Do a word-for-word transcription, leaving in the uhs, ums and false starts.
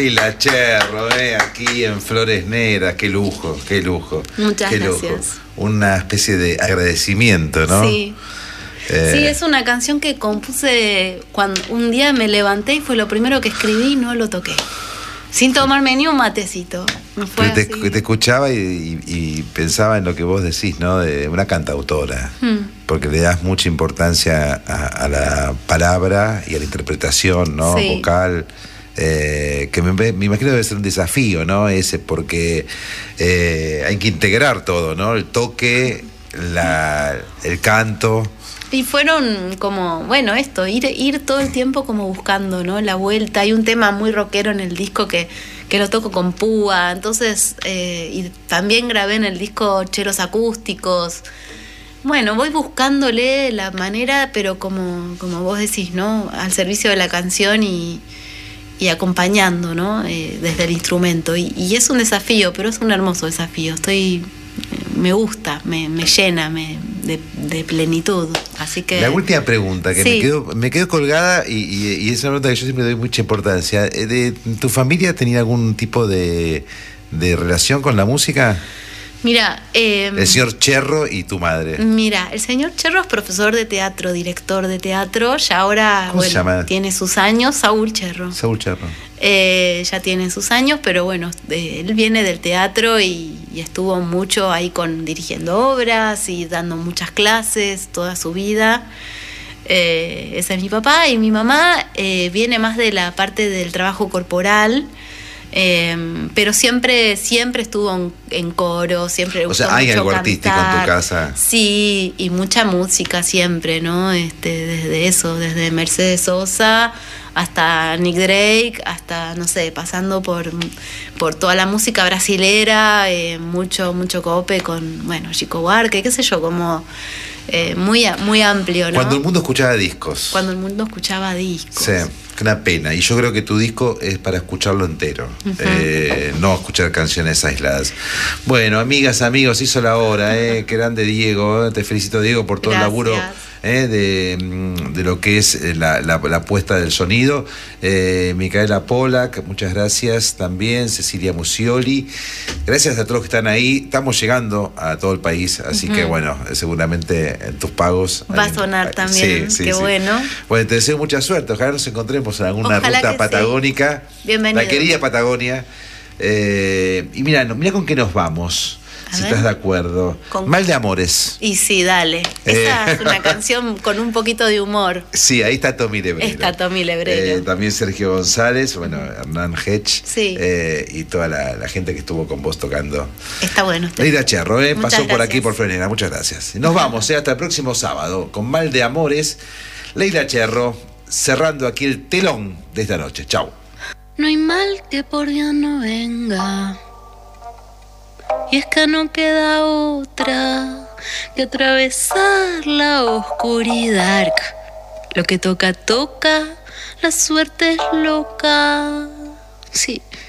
Leila Cherro, eh, aquí en Flores Negras, qué lujo, qué lujo. Muchas qué gracias. Lujo. Una especie de agradecimiento, ¿no? Sí. Eh. Sí, es una canción que compuse cuando un día me levanté y fue lo primero que escribí y no lo toqué. Sin tomarme ni un matecito. No fue te, así. te escuchaba y, y, y pensaba en lo que vos decís, ¿no? De una cantautora. Hmm. Porque le das mucha importancia a, a la palabra y a la interpretación, ¿no? Sí. Vocal. Eh, que me, me imagino debe ser un desafío, ¿no? Ese, porque eh, hay que integrar todo, ¿no? El toque, la, el canto. Y fueron como, bueno, esto, ir, ir todo el tiempo como buscando, ¿no? La vuelta. Hay un tema muy rockero en el disco que, que lo toco con púa, entonces, eh, y también grabé en el disco chelos acústicos. Bueno, voy buscándole la manera, pero como, como vos decís, ¿no? Al servicio de la canción y, y acompañando, ¿no? Eh, desde el instrumento. Y, y es un desafío, pero es un hermoso desafío. Estoy... me gusta, me, me llena me, de, de plenitud. Así que la última pregunta que sí. me quedo me quedo colgada y, y, y es una pregunta que yo siempre doy mucha importancia. ¿De tu familia tenía algún tipo de, de relación con la música? Mira, eh, el señor Cherro y tu madre. Mira, el señor Cherro es profesor de teatro, director de teatro, ya ahora ¿Cómo bueno, se llama? Tiene sus años, Saúl Cherro. Saúl Cherro. Eh, ya tiene sus años, pero bueno, eh, él viene del teatro y, y estuvo mucho ahí con dirigiendo obras y dando muchas clases toda su vida. Eh, ese es mi papá, y mi mamá eh, viene más de la parte del trabajo corporal. Eh, pero siempre siempre estuvo en, en coro, siempre le gustó o sea, hay mucho algo cantar. Artístico en tu casa. Sí, y mucha música siempre, ¿no? Este, desde eso, desde Mercedes Sosa hasta Nick Drake, hasta, no sé, pasando por, por toda la música brasilera, eh, mucho, mucho cope con, bueno, Chico Buarque, qué sé yo, como eh, muy, muy amplio, ¿no? Cuando el mundo escuchaba discos. Cuando el mundo escuchaba discos. Sí. Una pena, y yo creo que tu disco es para escucharlo entero, uh-huh. eh, no escuchar canciones aisladas. Bueno, amigas, amigos, hizo la hora, eh, qué grande Diego, te felicito Diego por todo Gracias. el laburo eh, de, de lo que es la, la, la puesta del sonido. eh, Micaela Polak, muchas gracias también, Cecilia Musioli, gracias a todos los que están ahí. Estamos llegando a todo el país, así uh-huh. que bueno, seguramente en tus pagos va a sonar también, sí, sí, qué sí. bueno. Bueno, te deseo mucha suerte, ojalá nos encontremos en alguna Ojalá ruta patagónica, sí. Bienvenido. La querida Patagonia. Eh, y mira, mira con qué nos vamos, a si ver. Estás de acuerdo. ¿Con Mal de Amores. Y sí, dale. Esa eh. es una canción con un poquito de humor. Sí, ahí está Tommy Lebrero. Está Tommy Lebrero. Eh, también Sergio González, bueno, Hernán Hedge. Sí. Eh, y toda la, la gente que estuvo con vos tocando. Está bueno. Leila Cherro, eh, pasó gracias. por aquí por Frenera. Muchas gracias. Nos vamos, eh, hasta el próximo sábado con Mal de Amores. Leila Cherro, cerrando aquí el telón de esta noche. Chau. No hay mal que por Dios no venga, y es que no queda otra que atravesar la oscuridad. Lo que toca, toca, la suerte es loca. Sí.